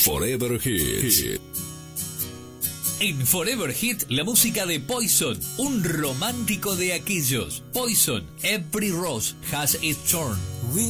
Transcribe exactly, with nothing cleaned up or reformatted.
Forever Hits. En Forever Hit, la música de Poison, un romántico de aquellos. Poison, Every Rose Has Its Thorn.